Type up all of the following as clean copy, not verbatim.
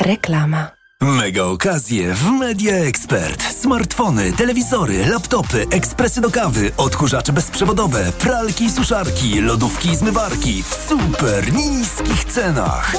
Reklama. Mega okazje w Media Expert. Smartfony, telewizory, laptopy, ekspresy do kawy, odkurzacze bezprzewodowe, pralki i suszarki, lodówki i zmywarki w super niskich cenach.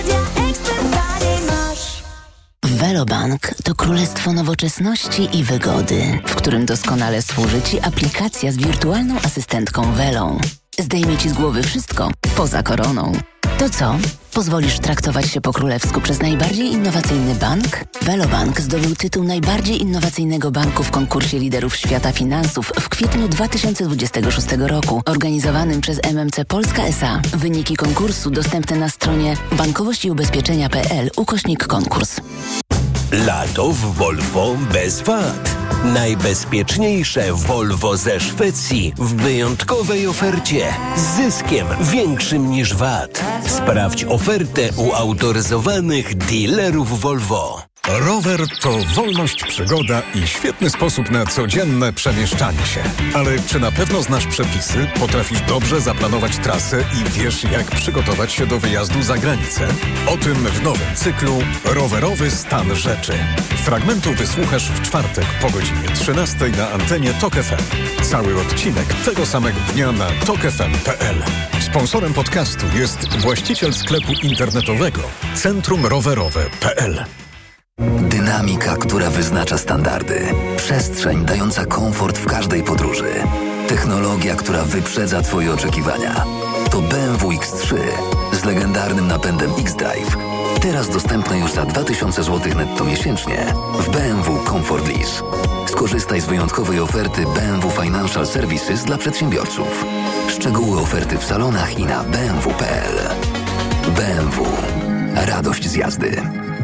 Velobank to królestwo nowoczesności i wygody, w którym doskonale służy Ci aplikacja z wirtualną asystentką Velą. Zdejmie Ci z głowy wszystko, poza koroną. To co? Pozwolisz traktować się po królewsku przez najbardziej innowacyjny bank? Velobank zdobył tytuł najbardziej innowacyjnego banku w konkursie liderów świata finansów w kwietniu 2026 roku, organizowanym przez MMC Polska S.A. Wyniki konkursu dostępne na stronie bankowościubezpieczenia.pl/konkurs. Lato w Volvo bez wad. Najbezpieczniejsze Volvo ze Szwecji w wyjątkowej ofercie z zyskiem większym niż VAT. Sprawdź ofertę u autoryzowanych dealerów Volvo. Rower to wolność, przygoda i świetny sposób na codzienne przemieszczanie się. Ale czy na pewno znasz przepisy, potrafisz dobrze zaplanować trasę i wiesz, jak przygotować się do wyjazdu za granicę? O tym w nowym cyklu Rowerowy stan rzeczy. Fragmentu wysłuchasz w czwartek po godzinie 13 na antenie TOK FM. Cały odcinek tego samego dnia na tokfm.pl. Sponsorem podcastu jest właściciel sklepu internetowego Centrum Rowerowe.pl. Dynamika, która wyznacza standardy. Przestrzeń dająca komfort w każdej podróży. Technologia, która wyprzedza Twoje oczekiwania. To BMW X3 z legendarnym napędem X-Drive. Teraz dostępne już za 2000 zł netto miesięcznie w BMW Comfort Lease. Skorzystaj z wyjątkowej oferty BMW Financial Services dla przedsiębiorców. Szczegóły oferty w salonach i na bmw.pl. BMW. Radość z jazdy.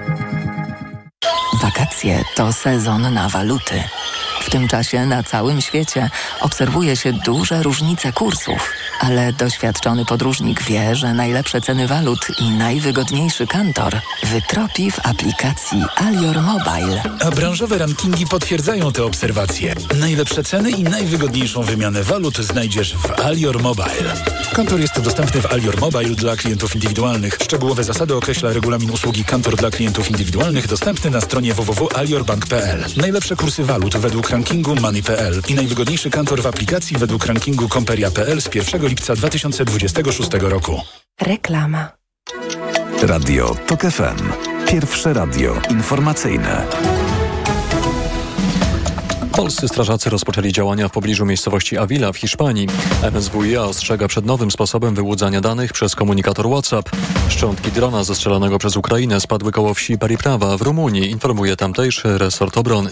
Wakacje to sezon na waluty. W tym czasie na całym świecie obserwuje się duże różnice kursów, ale doświadczony podróżnik wie, że najlepsze ceny walut i najwygodniejszy kantor wytropi w aplikacji Alior Mobile. A branżowe rankingi potwierdzają te obserwacje. Najlepsze ceny i najwygodniejszą wymianę walut znajdziesz w Alior Mobile. Kantor jest dostępny w Alior Mobile dla klientów indywidualnych. Szczegółowe zasady określa regulamin usługi Kantor dla klientów indywidualnych dostępny na stronie www.aliorbank.pl. Najlepsze kursy walut według rankingu Money.pl i najwygodniejszy kantor w aplikacji według rankingu Comperia.pl z 1 lipca 2026 roku. Reklama. Radio TOK FM. Pierwsze radio informacyjne. Polscy strażacy rozpoczęli działania w pobliżu miejscowości Avila w Hiszpanii. MSWiA ostrzega przed nowym sposobem wyłudzania danych przez komunikator WhatsApp. Szczątki drona zestrzelonego przez Ukrainę spadły koło wsi Periprawa w Rumunii, informuje tamtejszy resort obrony.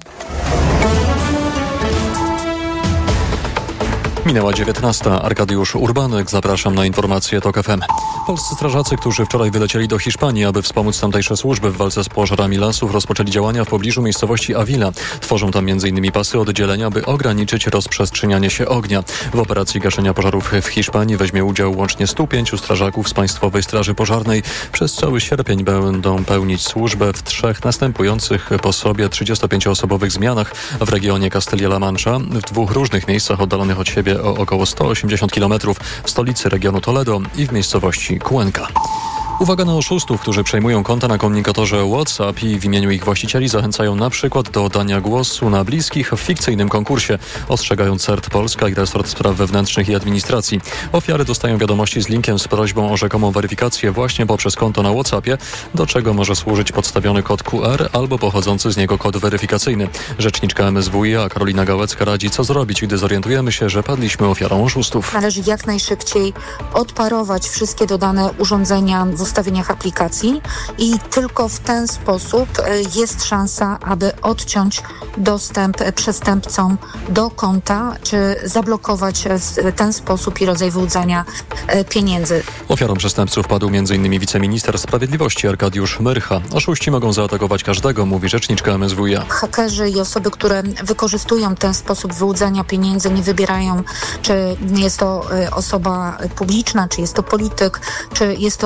Minęła 19. Arkadiusz Urbanek. Zapraszam na informacje TOK FM. Polscy strażacy, którzy wczoraj wylecieli do Hiszpanii, aby wspomóc tamtejsze służby w walce z pożarami lasów, rozpoczęli działania w pobliżu miejscowości Avila. Tworzą tam m.in. pasy oddzielenia, by ograniczyć rozprzestrzenianie się ognia. W operacji gaszenia pożarów w Hiszpanii weźmie udział łącznie 105 strażaków z Państwowej Straży Pożarnej. Przez cały sierpień będą pełnić służbę w 3 następujących po sobie 35-osobowych zmianach w regionie Castilla-La Mancha, w 2 różnych miejscach oddalonych od siebie o około 180 km, w stolicy regionu Toledo i w miejscowości Cuenca. Uwaga na oszustów, którzy przejmują konta na komunikatorze WhatsApp i w imieniu ich właścicieli zachęcają na przykład do oddania głosu na bliskich w fikcyjnym konkursie, ostrzegają CERT Polska i Resort Spraw Wewnętrznych i Administracji. Ofiary dostają wiadomości z linkiem z prośbą o rzekomą weryfikację właśnie poprzez konto na WhatsAppie, do czego może służyć podstawiony kod QR albo pochodzący z niego kod weryfikacyjny. Rzeczniczka MSWiA Karolina Gałecka radzi, co zrobić, gdy zorientujemy się, że padliśmy ofiarą oszustów. Należy jak najszybciej odparować wszystkie dodane urządzenia w ustawieniach aplikacji i tylko w ten sposób jest szansa, aby odciąć dostęp przestępcom do konta, czy zablokować ten sposób i rodzaj wyłudzania pieniędzy. Ofiarą przestępców padł m.in. wiceminister sprawiedliwości Arkadiusz Myrcha. Oszuści mogą zaatakować każdego, mówi rzeczniczka MSWiA. Hakerzy i osoby, które wykorzystują ten sposób wyłudzania pieniędzy, nie wybierają, czy jest to osoba publiczna, czy jest to polityk, czy jest to zwykły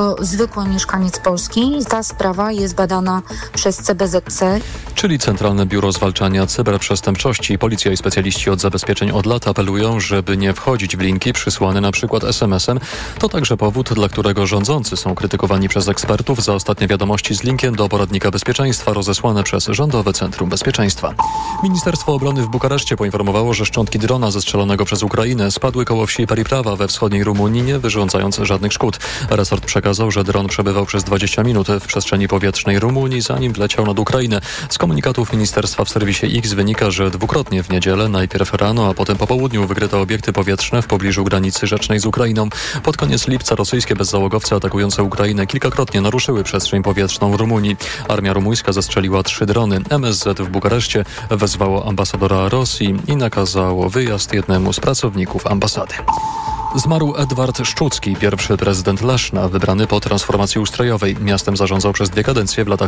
zwykły mieszkaniec Polski. Ta sprawa jest badana przez CBZC. Czyli Centralne Biuro Zwalczania Cyberprzestępczości. Policja i specjaliści od zabezpieczeń od lat apelują, żeby nie wchodzić w linki przysłane na przykład SMS-em. To także powód, dla którego rządzący są krytykowani przez ekspertów za ostatnie wiadomości z linkiem do poradnika bezpieczeństwa rozesłane przez Rządowe Centrum Bezpieczeństwa. Ministerstwo Obrony w Bukareszcie poinformowało, że szczątki drona zestrzelonego przez Ukrainę spadły koło wsi Periprawa we wschodniej Rumunii, nie wyrządzając żadnych szkód. Resort przekazał, że dron przebywał przez 20 minut w przestrzeni powietrznej Rumunii, zanim wleciał nad Ukrainę. Z komunikatów ministerstwa w serwisie X wynika, że dwukrotnie w niedzielę, najpierw rano, a potem po południu wykryto obiekty powietrzne w pobliżu granicy rzecznej z Ukrainą. Pod koniec lipca rosyjskie bezzałogowce atakujące Ukrainę kilkakrotnie naruszyły przestrzeń powietrzną Rumunii. Armia rumuńska zestrzeliła 3 drony. MSZ w Bukareszcie wezwało ambasadora Rosji i nakazało wyjazd jednemu z pracowników ambasady. Zmarł Edward Szczucki, pierwszy prezydent Leszna, wybrany po transformacji ustrojowej. Miastem zarządzał przez 2 kadencje w latach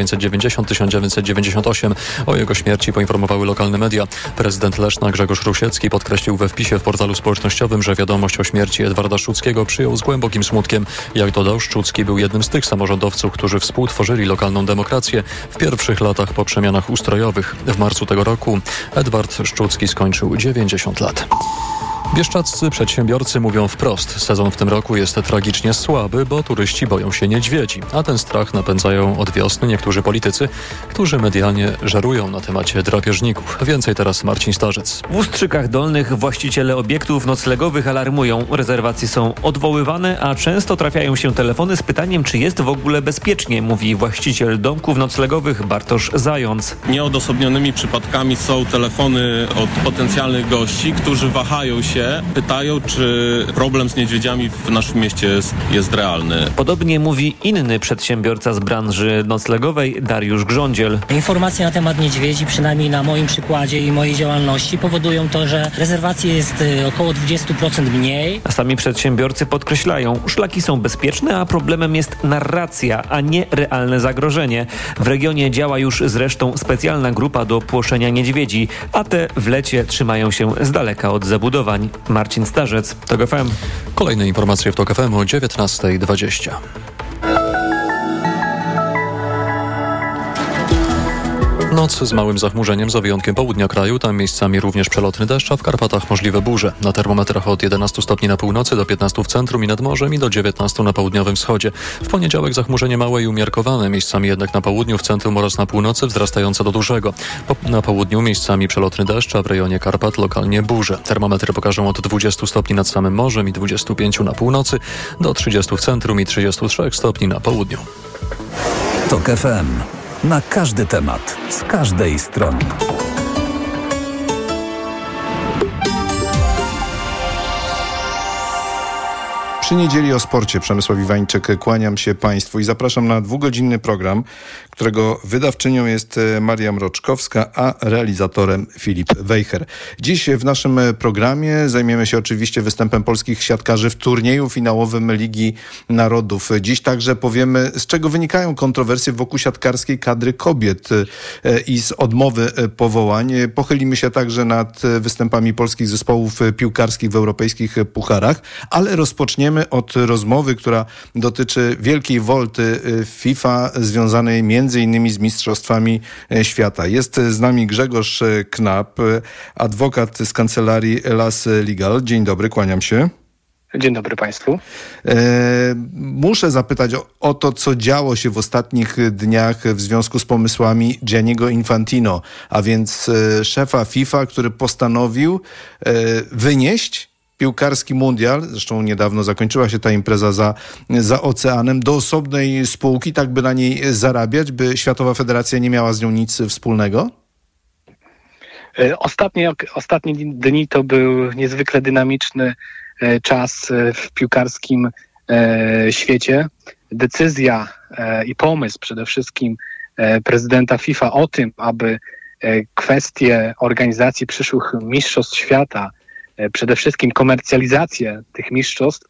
1990-1998. O jego śmierci poinformowały lokalne media. Prezydent Leszna Grzegorz Rusiecki podkreślił we wpisie w portalu społecznościowym, że wiadomość o śmierci Edwarda Szczuckiego przyjął z głębokim smutkiem. Jak dodał, Szczucki był jednym z tych samorządowców, którzy współtworzyli lokalną demokrację w pierwszych latach po przemianach ustrojowych. W marcu tego roku Edward Szczucki skończył 90 lat. Bieszczadzcy przedsiębiorcy mówią wprost, sezon w tym roku jest tragicznie słaby, bo turyści boją się niedźwiedzi, a ten strach napędzają od wiosny niektórzy politycy, którzy medialnie żerują na temacie drapieżników. Więcej teraz Marcin Starzec. W Ustrzykach Dolnych właściciele obiektów noclegowych alarmują. Rezerwacje są odwoływane, a często trafiają się telefony z pytaniem, czy jest w ogóle bezpiecznie, mówi właściciel domków noclegowych Bartosz Zając. Nieodosobnionymi przypadkami są telefony od potencjalnych gości, którzy wahają się, pytają, czy problem z niedźwiedziami w naszym mieście jest realny. Podobnie mówi inny przedsiębiorca z branży noclegowej, Dariusz Grządziel. Informacje na temat niedźwiedzi, przynajmniej na moim przykładzie i mojej działalności, powodują to, że rezerwacji jest około 20% mniej. A sami przedsiębiorcy podkreślają, szlaki są bezpieczne, a problemem jest narracja, a nie realne zagrożenie. W regionie działa już zresztą specjalna grupa do płoszenia niedźwiedzi, a te w lecie trzymają się z daleka od zabudowań. Marcin Starzec, TOK FM. Kolejne informacje w TOK FM o 19:20. Noc z małym zachmurzeniem za wyjątkiem południa kraju, tam miejscami również przelotny deszcz, a w Karpatach możliwe burze. Na termometrach od 11 stopni na północy do 15 w centrum i nad morzem i do 19 na południowym wschodzie. W poniedziałek zachmurzenie małe i umiarkowane, miejscami jednak na południu, w centrum oraz na północy wzrastające do dużego. Na południu miejscami przelotny deszcz, a w rejonie Karpat lokalnie burze. Termometry pokażą od 20 stopni nad samym morzem i 25 na północy, do 30 w centrum i 33 stopni na południu. TOK FM. Na każdy temat, z każdej strony. Przy niedzieli o sporcie Przemysław Iwańczyk, kłaniam się Państwu i zapraszam na 2-godzinny program, którego wydawczynią jest Maria Mroczkowska, a realizatorem Filip Wejher. Dziś w naszym programie zajmiemy się oczywiście występem polskich siatkarzy w turnieju finałowym Ligi Narodów. Dziś także powiemy, z czego wynikają kontrowersje wokół siatkarskiej kadry kobiet i z odmowy powołań. Pochylimy się także nad występami polskich zespołów piłkarskich w europejskich pucharach, ale rozpoczniemy od rozmowy, która dotyczy wielkiej wolty FIFA związanej między innymi z Mistrzostwami Świata. Jest z nami Grzegorz Knap, adwokat z kancelarii Las Legal. Dzień dobry, kłaniam się. Dzień dobry Państwu. Muszę zapytać o to, co działo się w ostatnich dniach w związku z pomysłami Gianniego Infantino, a więc szefa FIFA, który postanowił wynieść piłkarski mundial, zresztą niedawno zakończyła się ta impreza za oceanem, do osobnej spółki, tak by na niej zarabiać, by Światowa Federacja nie miała z nią nic wspólnego? Ostatnie dni to był niezwykle dynamiczny czas w piłkarskim świecie. Decyzja i pomysł przede wszystkim prezydenta FIFA o tym, aby kwestie organizacji przyszłych mistrzostw świata, przede wszystkim komercjalizację tych mistrzostw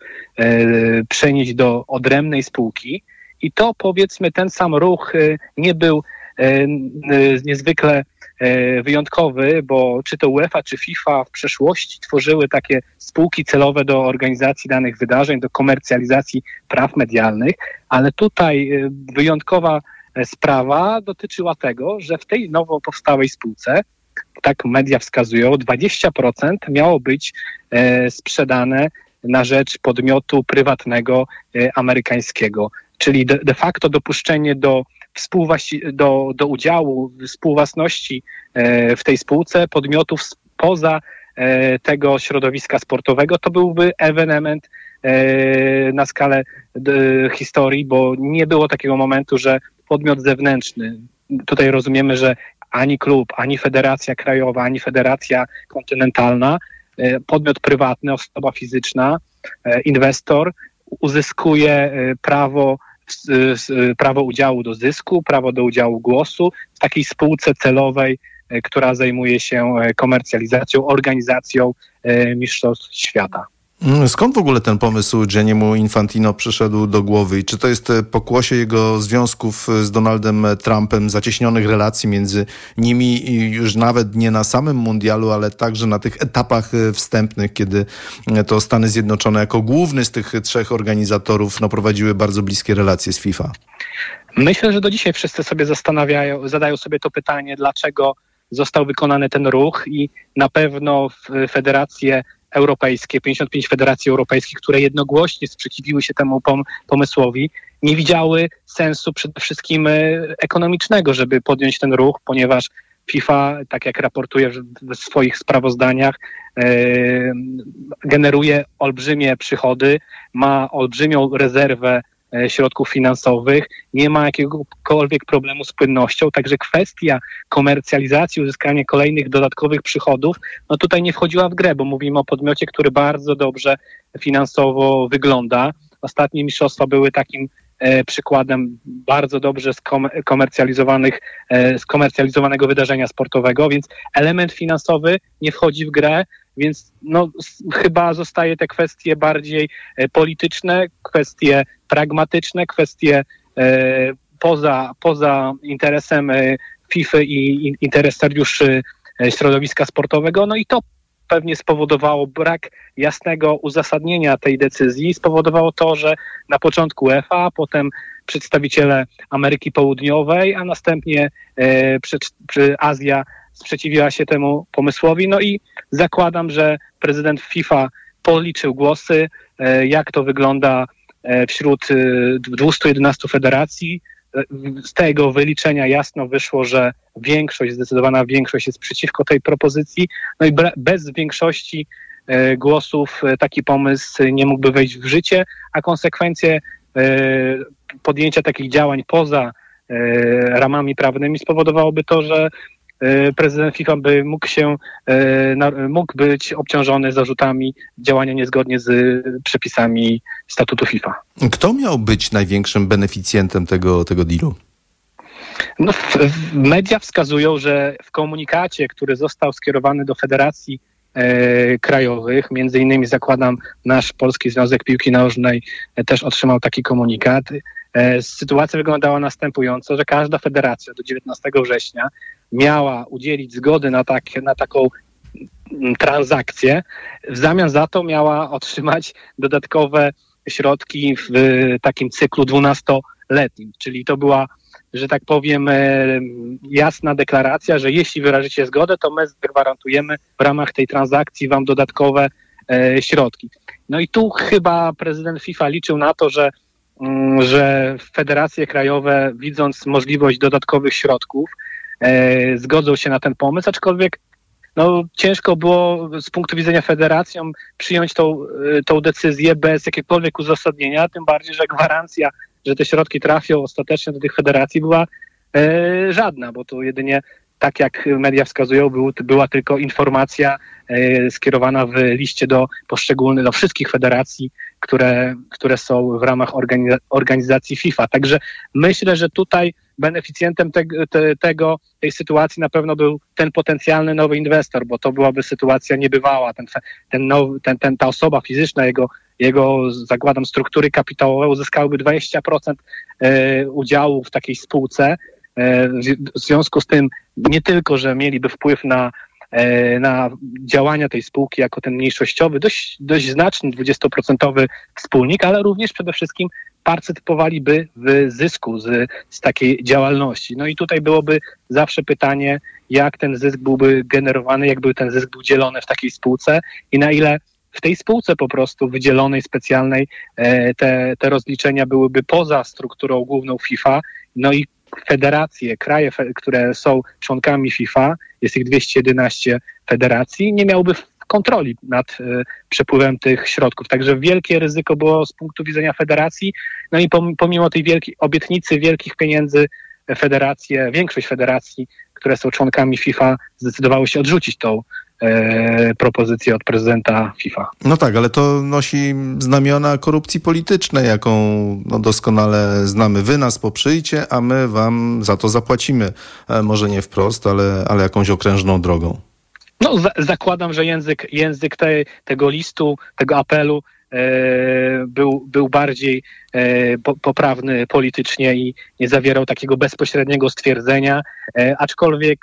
przenieść do odrębnej spółki. I to, powiedzmy, ten sam ruch nie był niezwykle wyjątkowy, bo czy to UEFA, czy FIFA w przeszłości tworzyły takie spółki celowe do organizacji danych wydarzeń, do komercjalizacji praw medialnych, ale tutaj wyjątkowa sprawa dotyczyła tego, że w tej nowo powstałej spółce, tak media wskazują, 20% miało być sprzedane na rzecz podmiotu prywatnego amerykańskiego. Czyli de facto dopuszczenie do udziału współwłasności w tej spółce podmiotów spoza tego środowiska sportowego, to byłby ewenement na skalę historii, bo nie było takiego momentu, że podmiot zewnętrzny, tutaj rozumiemy, że ani klub, ani federacja krajowa, ani federacja kontynentalna, podmiot prywatny, osoba fizyczna, inwestor uzyskuje prawo udziału do zysku, prawo do udziału głosu w takiej spółce celowej, która zajmuje się komercjalizacją, organizacją mistrzostw świata. Skąd w ogóle ten pomysł Gianniemu Infantino przyszedł do głowy i czy to jest pokłosie jego związków z Donaldem Trumpem, zacieśnionych relacji między nimi już nawet nie na samym mundialu, ale także na tych etapach wstępnych, kiedy to Stany Zjednoczone jako główny z tych trzech organizatorów prowadziły bardzo bliskie relacje z FIFA? Myślę, że do dzisiaj wszyscy sobie zadają sobie to pytanie, dlaczego został wykonany ten ruch i na pewno federacje europejskie, 55 federacji europejskich, które jednogłośnie sprzeciwiły się temu pomysłowi, nie widziały sensu przede wszystkim ekonomicznego, żeby podjąć ten ruch, ponieważ FIFA, tak jak raportuje w swoich sprawozdaniach, generuje olbrzymie przychody, ma olbrzymią rezerwę środków finansowych, nie ma jakiegokolwiek problemu z płynnością, także kwestia komercjalizacji, uzyskania kolejnych dodatkowych przychodów, no tutaj nie wchodziła w grę, bo mówimy o podmiocie, który bardzo dobrze finansowo wygląda. Ostatnie mistrzostwa były takim przykładem bardzo dobrze skomercjalizowanego wydarzenia sportowego, więc element finansowy nie wchodzi w grę, więc chyba zostaje te kwestie bardziej polityczne, kwestie pragmatyczne, kwestie poza interesem FIFA i interesariuszy środowiska sportowego. No i to pewnie spowodowało brak jasnego uzasadnienia tej decyzji. Spowodowało to, że na początku UEFA, potem przedstawiciele Ameryki Południowej, a następnie Azja sprzeciwiła się temu pomysłowi. No i zakładam, że prezydent FIFA policzył głosy, jak to wygląda wśród 211 federacji. Z tego wyliczenia jasno wyszło, że zdecydowana większość jest przeciwko tej propozycji. No i bez większości głosów taki pomysł nie mógłby wejść w życie, a konsekwencje podjęcia takich działań poza ramami prawnymi spowodowałoby to, że prezydent FIFA mógł być obciążony zarzutami działania niezgodnie z przepisami statutu FIFA. Kto miał być największym beneficjentem tego dealu? Media wskazują, że w komunikacie, który został skierowany do federacji krajowych, między innymi zakładam nasz Polski Związek Piłki Nożnej też otrzymał taki komunikat. Sytuacja wyglądała następująco, że każda federacja do 19 września miała udzielić zgody na taką transakcję. W zamian za to miała otrzymać dodatkowe środki w takim cyklu 12-letnim. Czyli to była, że tak powiem, jasna deklaracja, że jeśli wyrażycie zgodę, to my zagwarantujemy w ramach tej transakcji wam dodatkowe środki. No i tu chyba prezydent FIFA liczył na to, że federacje krajowe, widząc możliwość dodatkowych środków, zgodzą się na ten pomysł, aczkolwiek ciężko było z punktu widzenia federacją przyjąć tą decyzję bez jakiegokolwiek uzasadnienia, tym bardziej, że gwarancja, że te środki trafią ostatecznie do tych federacji była żadna, bo to jedynie, tak jak media wskazują, była tylko informacja skierowana w liście do wszystkich federacji, które są w ramach organizacji FIFA. Także myślę, że tutaj beneficjentem tej sytuacji na pewno był ten potencjalny nowy inwestor, bo to byłaby sytuacja niebywała. Ta osoba fizyczna, jego zakładam struktury kapitałowe uzyskałyby 20% udziału w takiej spółce, W związku z tym nie tylko, że mieliby wpływ na działania tej spółki jako ten mniejszościowy, dość znaczny 20% wspólnik, ale również przede wszystkim partycypowaliby w zysku z takiej działalności. No i tutaj byłoby zawsze pytanie, jak ten zysk byłby generowany, jakby ten zysk był dzielony w takiej spółce i na ile w tej spółce po prostu wydzielonej, specjalnej te rozliczenia byłyby poza strukturą główną FIFA, no i federacje, kraje, które są członkami FIFA, jest ich 211 federacji, nie miałyby kontroli nad przepływem tych środków. Także wielkie ryzyko było z punktu widzenia federacji. No i pomimo tej obietnicy wielkich pieniędzy większość federacji, które są członkami FIFA, zdecydowały się odrzucić tą propozycję od prezydenta FIFA. No tak, ale to nosi znamiona korupcji politycznej, jaką doskonale znamy. Wy nas poprzyjcie, a my wam za to zapłacimy. Może nie wprost, ale jakąś okrężną drogą. No zakładam, że język tego listu, tego apelu był bardziej poprawny politycznie i nie zawierał takiego bezpośredniego stwierdzenia, aczkolwiek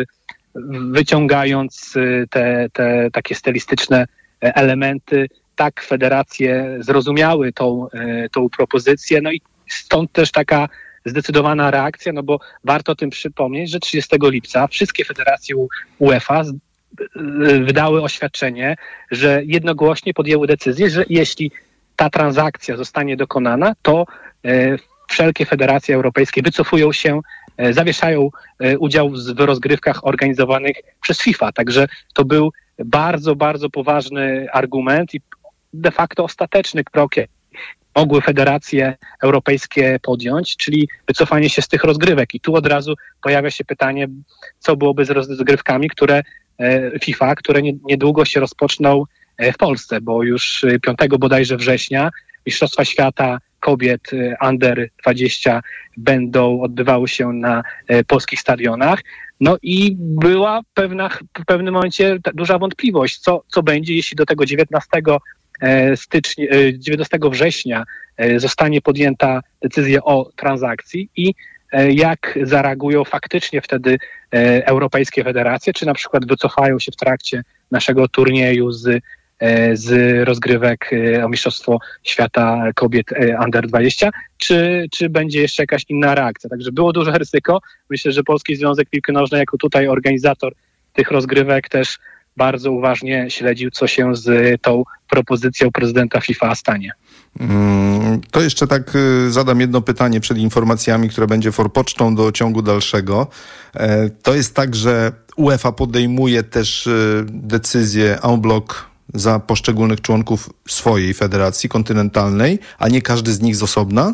wyciągając te takie stylistyczne elementy, tak federacje zrozumiały tą propozycję, no i stąd też taka zdecydowana reakcja, no bo warto o tym przypomnieć, że 30 lipca wszystkie federacje UEFA wydały oświadczenie, że jednogłośnie podjęły decyzję, że jeśli ta transakcja zostanie dokonana, to wszelkie federacje europejskie wycofują się, zawieszają udział w rozgrywkach organizowanych przez FIFA. Także to był bardzo, bardzo poważny argument i de facto ostateczny krok mogły federacje europejskie podjąć, czyli wycofanie się z tych rozgrywek. I tu od razu pojawia się pytanie, co byłoby z rozgrywkami, które niedługo się rozpoczną w Polsce, bo już 5 bodajże września Mistrzostwa Świata kobiet Under 20 będą odbywały się na polskich stadionach. No i była w pewnym momencie duża wątpliwość, co będzie, jeśli do tego 19 września zostanie podjęta decyzja o transakcji i jak zareagują faktycznie wtedy europejskie federacje, czy na przykład wycofają się w trakcie naszego turnieju z rozgrywek o Mistrzostwo Świata kobiet Under 20, czy będzie jeszcze jakaś inna reakcja. Także było duże ryzyko. Myślę, że Polski Związek Piłki Nożnej jako tutaj organizator tych rozgrywek też bardzo uważnie śledził, co się z tą propozycją prezydenta FIFA stanie. To jeszcze tak zadam jedno pytanie przed informacjami, które będzie forpocztą do ciągu dalszego. To jest tak, że UEFA podejmuje też decyzje en bloc za poszczególnych członków swojej federacji kontynentalnej, a nie każdy z nich z osobna?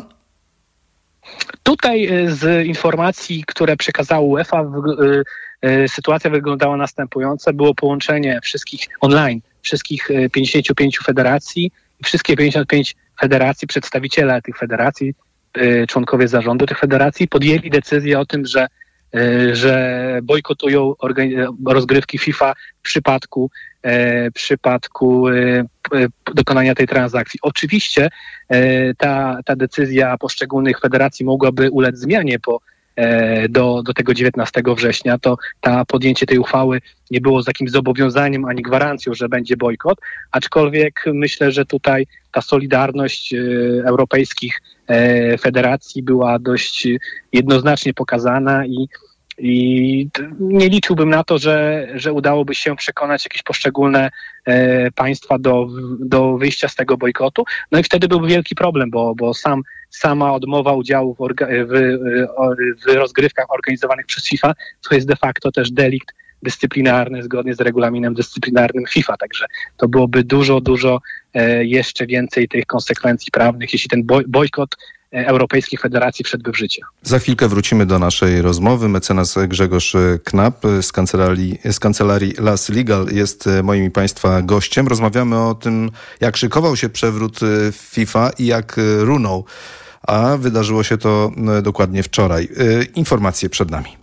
Tutaj z informacji, które przekazała UEFA, sytuacja wyglądała następująco. Było połączenie wszystkich 55 federacji i wszystkie 55 federacji, przedstawiciele tych federacji, członkowie zarządu tych federacji podjęli decyzję o tym, że bojkotują rozgrywki FIFA w przypadku dokonania tej transakcji. Oczywiście ta decyzja poszczególnych federacji mogłaby ulec zmianie do tego 19 września, to podjęcie tej uchwały nie było takim zobowiązaniem ani gwarancją, że będzie bojkot, aczkolwiek myślę, że tutaj ta solidarność europejskich federacji była dość jednoznacznie pokazana i nie liczyłbym na to, że udałoby się przekonać jakieś poszczególne państwa do wyjścia z tego bojkotu. No i wtedy byłby wielki problem, bo sama odmowa udziału w rozgrywkach organizowanych przez FIFA to jest de facto też delikt dyscyplinarny zgodnie z regulaminem dyscyplinarnym FIFA. Także to byłoby dużo jeszcze więcej tych konsekwencji prawnych, jeśli ten bojkot europejskich federacji wszedłby w życie. Za chwilkę wrócimy do naszej rozmowy. Mecenas Grzegorz Knap z kancelarii Las Legal jest moim i Państwa gościem. Rozmawiamy o tym, jak szykował się przewrót w FIFA i jak runął. A wydarzyło się to dokładnie wczoraj. Informacje przed nami.